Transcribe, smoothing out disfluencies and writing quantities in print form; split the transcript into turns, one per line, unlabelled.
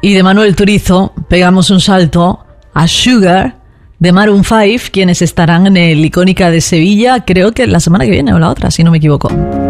Y de Manuel Turizo pegamos un salto a Sugar de Maroon 5, quienes estarán en el Icónica de Sevilla, creo que la semana que viene o la otra, si no me equivoco.